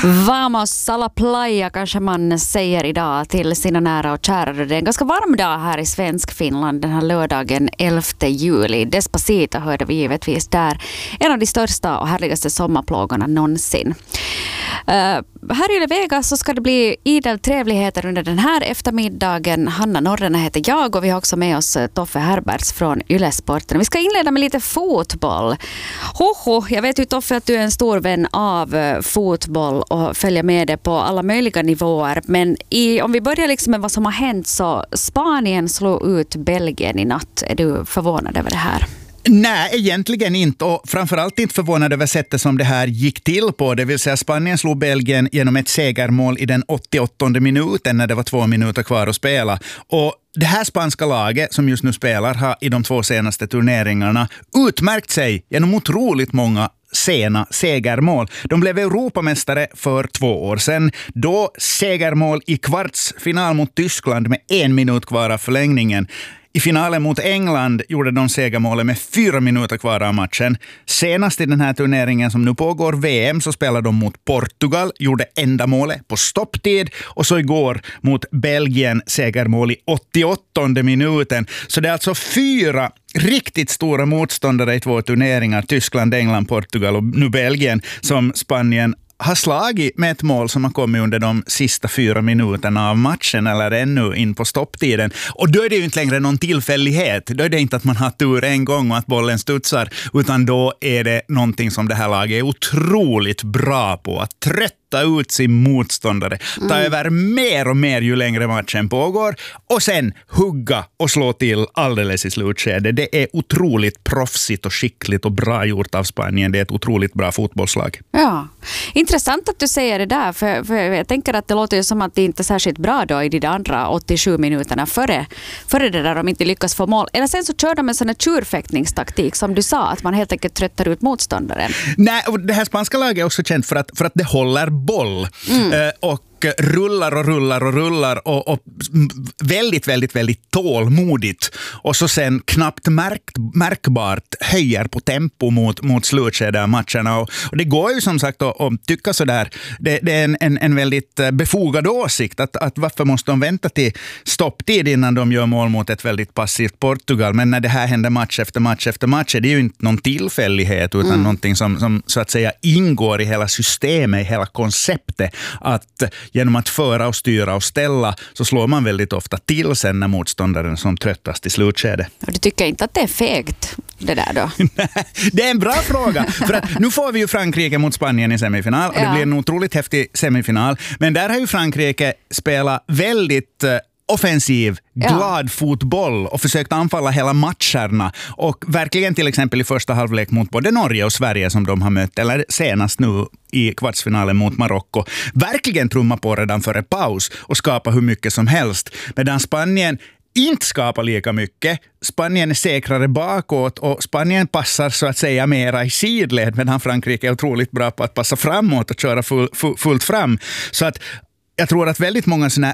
Vamos a la playa kanske man säger idag till sina nära och kära. Det är en ganska varm dag här i svensk Finland den här lördagen 11 juli. Despacito hörde vi givetvis där. En av de största och härligaste sommarplågorna någonsin. Här i Vegas så ska det bli idel trevligheter under den här eftermiddagen. Hanna Norrena heter jag och vi har också med oss Toffe Herberts från Ylesporten. Vi ska inleda med lite fotboll. Jag vet ju Toffe att du är en stor vän av fotboll och följer med det på alla möjliga nivåer. Men om vi börjar liksom med vad som har hänt så Spanien slog ut Belgien i natt. Är du förvånad över det här? Nej, egentligen inte, och framförallt inte förvånad över sättet som det här gick till på. Det vill säga Spanien slog Belgien genom ett segermål i den 88:e minuten när det var 2 minuter kvar att spela. Och det här spanska laget som just nu spelar har i de 2 senaste turneringarna utmärkt sig genom otroligt många sena segermål. De blev Europamästare för 2 år sedan. Då segermål i kvartsfinal mot Tyskland med 1 minut kvar av förlängningen. I finalen mot England gjorde de segermålet med 4 minuter kvar av matchen. Senast i den här turneringen som nu pågår VM så spelade de mot Portugal, gjorde enda målet på stopptid, och så igår mot Belgien segermål i 88:e minuten. Så det är alltså 4 riktigt stora motståndare i 2 turneringar, Tyskland, England, Portugal och nu Belgien, som Spanien har slagit med ett mål som har kommit under de sista 4 minuterna av matchen eller ännu in på stopptiden. Och då är det ju inte längre någon tillfällighet. Då är det inte att man har tur en gång och att bollen studsar, utan då är det någonting som det här laget är otroligt bra på. Att trötta ut sin motståndare, ta över mer och mer ju längre matchen pågår och sen hugga och slå till alldeles i slutskedet. Det är otroligt proffsigt och skickligt och bra gjort av Spanien. Det är ett otroligt bra fotbollslag. Ja, intressant att du säger det där, för jag tänker att det låter ju som att det inte är särskilt bra då i de andra 87 minuterna före det där de inte lyckas få mål. Eller sen så kör de en sån här tjurfäktningstaktik som du sa, att man helt enkelt tröttar ut motståndaren. Nej, och det här spanska laget är också känt för att det håller boll och rullar och väldigt, väldigt, väldigt tålmodigt, och så sen knappt märkbart höjer på tempo mot slutskedet av matcherna, och det går ju som sagt att tycka sådär. Det är en väldigt befogad åsikt att varför måste de vänta till stopptid innan de gör mål mot ett väldigt passivt Portugal, men när det här händer match efter match är det ju inte någon tillfällighet utan någonting som så att säga ingår i hela systemet, i hela konceptet, att genom att föra och styra och ställa så slår man väldigt ofta till sen när motståndaren som tröttast i slutskedet. Och du tycker inte att det är fegt det där då? Det är en bra fråga, för att nu får vi ju Frankrike mot Spanien i semifinal och det blir en otroligt häftig semifinal, men där har ju Frankrike spelat väldigt offensiv, glad fotboll och försökt anfalla hela matcherna, och verkligen till exempel i första halvlek mot både Norge och Sverige som de har mött, eller senast nu i kvartsfinalen mot Marocko, verkligen trumma på redan före paus och skapa hur mycket som helst, medan Spanien inte skapar lika mycket. Spanien är säkrare bakåt och Spanien passar så att säga mera i sidled, medan Frankrike är otroligt bra på att passa framåt och köra fullt fram. Så att jag tror att väldigt många såna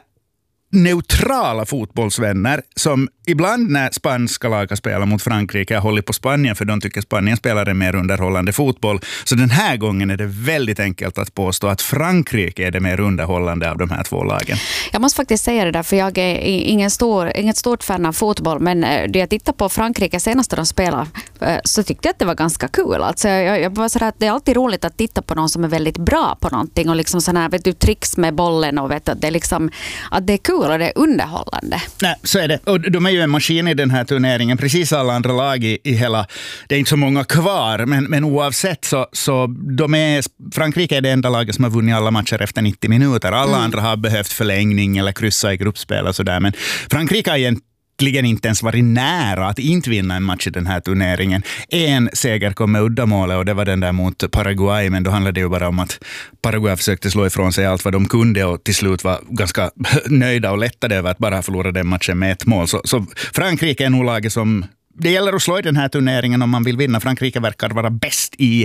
neutrala fotbollsvänner som ibland när spanska lag spelar mot Frankrike håller på Spanien för de tycker Spanien spelar en mer underhållande fotboll. Så den här gången är det väldigt enkelt att påstå att Frankrike är det mer underhållande av de här 2 lagen. Jag måste faktiskt säga det där, för jag är inget stort fan av fotboll, men det jag tittar på Frankrike senast de spelar så tyckte jag att det var ganska kul. Alltså jag var sådär att det är alltid roligt att titta på någon som är väldigt bra på någonting och liksom sådana här tricks med bollen och vet att det är liksom att det är kul och det är underhållande. Nej, så är det. Och de är ju en maskin i den här turneringen. Precis alla andra lag i hela... Det är inte så många kvar, men oavsett så Frankrike är det enda laget som har vunnit alla matcher efter 90 minuter. Alla andra har behövt förlängning eller kryssa i gruppspel och sådär. Men Frankrike har egentligen inte ens varit nära att inte vinna en match i den här turneringen. En seger kom med uddamålet och det var den där mot Paraguay, men då handlade det ju bara om att Paraguay försökte slå ifrån sig allt vad de kunde och till slut var ganska nöjda och lättade över att bara förlora den matchen med 1 mål. Så Frankrike är nog laget som det gäller att slå i den här turneringen om man vill vinna. Frankrike verkar vara bäst i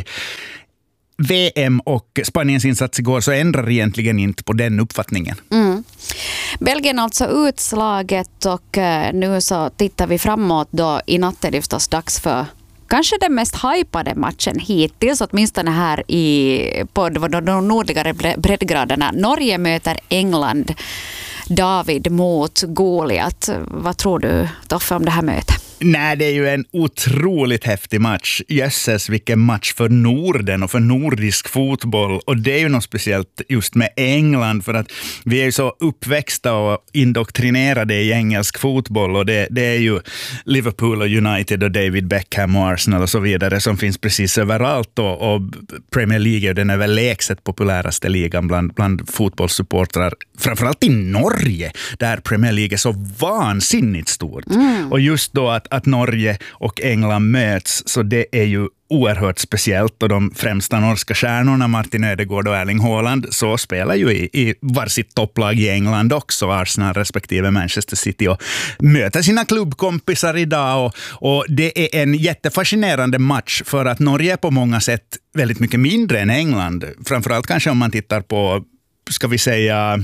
VM, och Spaniens insats igår så ändrar egentligen inte på den uppfattningen. Belgien alltså utslaget, och nu så tittar vi framåt då. I natt är det förstås dags för kanske den mest hypade matchen hittills, åtminstone här på de nordligare breddgraderna. Norge möter England. David mot Goliat. Vad tror du, Toffe, om det här mötet? Nej, det är ju en otroligt häftig match. Jösses, vilken match för Norden och för nordisk fotboll. Och det är ju något speciellt just med England, för att vi är ju så uppväxta och indoktrinerade i engelsk fotboll. Och det är ju Liverpool och United och David Beckham och Arsenal och så vidare som finns precis överallt. Och Premier League är den överlägset populäraste ligan bland fotbollssupportrar. Framförallt i Norge, där Premier League är så vansinnigt stort. Och just då att Norge och England möts, så det är ju oerhört speciellt. Och de främsta norska stjärnorna, Martin Ödegård och Erling Haaland, så spelar ju i varsitt topplag i England också, Arsenal respektive Manchester City, och möter sina klubbkompisar idag. Och det är en jättefascinerande match, för att Norge är på många sätt väldigt mycket mindre än England. Framförallt kanske om man tittar på, ska vi säga...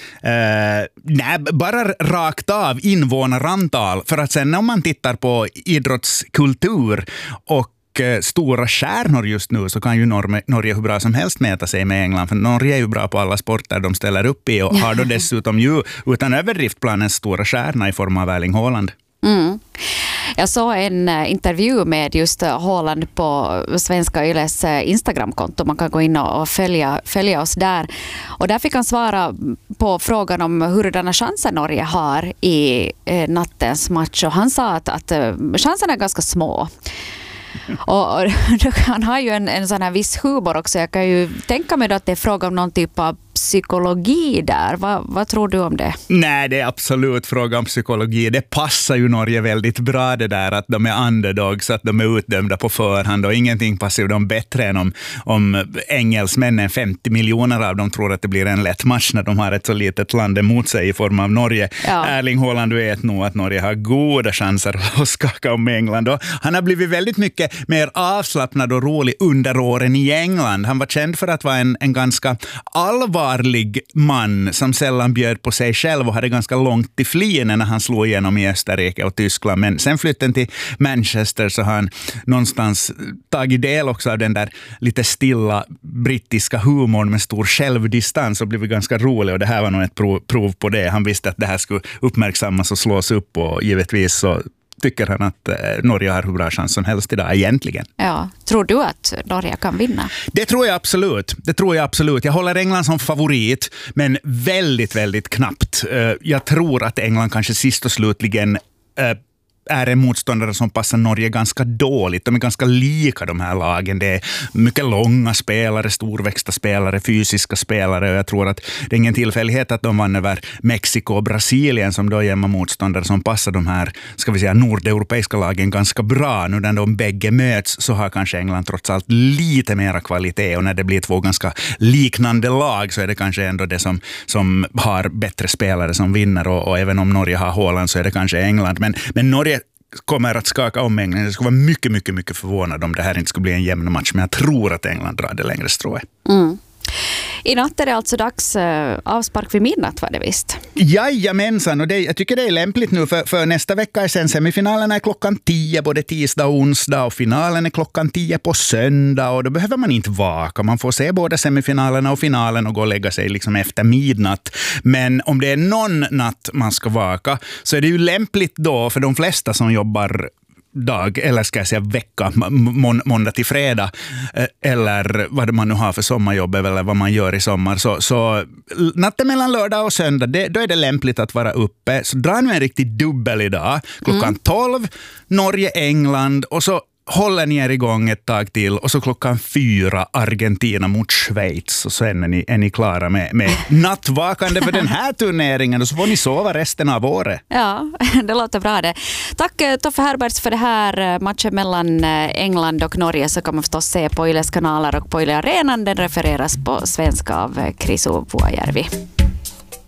nej, bara rakt av invånarantal, för att sen om man tittar på idrottskultur och stora stjärnor just nu, så kan ju Norge hur bra som helst mäta sig med England, för Norge är ju bra på alla sporter de ställer upp i och har då dessutom ju utan överdrift planens stora stjärna i form av Erling Haaland. Jag såg en intervju med just Haaland på Svenska Yles Instagramkonto. Man kan gå in och följa oss där. Och där fick han svara på frågan om hurdana chanser Norge har i nattens match. Och han sa att chanserna är ganska små. Och han har ju en sån här viss humor också. Jag kan ju tänka mig att det är fråga om någon typ av psykologi där. Vad tror du om det? Nej, det är absolut fråga om psykologi. Det passar ju Norge väldigt bra, det där att de är underdogs, att de är utdömda på förhand, och ingenting passar ju dem bättre än om engelsmännen, 50 miljoner av dem, tror att det blir en lätt match när de har ett så litet land emot sig i form av Norge. Ja. Erling Haaland vet nog att Norge har goda chanser att skaka om England. Och han har blivit väldigt mycket mer avslappnad och rolig under åren i England. Han var känd för att vara en ganska allvarlig man som sällan bjöd på sig själv och hade ganska långt till flien när han slog igenom i Österrike och Tyskland. Men sen flytten till Manchester så har han någonstans tagit del också av den där lite stilla brittiska humorn med stor självdistans och blivit ganska rolig, och det här var nog ett prov på det. Han visste att det här skulle uppmärksammas och slås upp, och givetvis så tycker han att Norge har hur bra chans som helst idag egentligen. Ja, tror du att Norge kan vinna? Det tror jag absolut. Jag håller England som favorit, men väldigt, väldigt knappt. Jag tror att England kanske sist och slutligen är en motståndare som passar Norge ganska dåligt. De är ganska lika, de här lagen. Det är mycket långa spelare, storväxta spelare, fysiska spelare. Och jag tror att det är ingen tillfällighet att de vann över Mexiko och Brasilien, som då är jämna motståndare som passar de här, ska vi säga, nordeuropeiska lagen ganska bra. Nu när de bägge möts så har kanske England trots allt lite mera kvalitet, och när det blir två ganska liknande lag så är det kanske ändå det som har bättre spelare som vinner, och även om Norge har Haaland så är det kanske England. Men Norge kommer att skaka om England. Jag skulle vara mycket, mycket, mycket förvånad om det här inte skulle bli en jämn match, men jag tror att England drar det längre strået. I natt är det alltså dags avspark vid midnatt, var det visst? Jajamensan, och jag tycker det är lämpligt nu, för nästa vecka är sen semifinalerna är klockan 10 både tisdag och onsdag, och finalen är klockan 10 på söndag, och då behöver man inte vaka. Man får se både semifinalerna och finalen och gå och lägga sig liksom efter midnatt. Men om det är någon natt man ska vaka så är det ju lämpligt då för de flesta som jobbar dag, eller ska jag säga vecka, måndag till fredag, eller vad man nu har för sommarjobb eller vad man gör i sommar, så natten mellan lördag och söndag, då är det lämpligt att vara uppe. Så dra nu en riktig dubbel idag, klockan 12 Norge, England, och så håller ni er igång ett tag till, och så klockan 4 Argentina mot Schweiz, och så är ni klara med nattvakande för den här turneringen, och så får ni sova resten av året. Ja, det låter bra det. Tack Toffe Herberts för det här. Matchen mellan England och Norge så kan man förstås se på Yles kanaler och på Yle Arenan. Den refereras på svenska av Krisu Vuojärvi.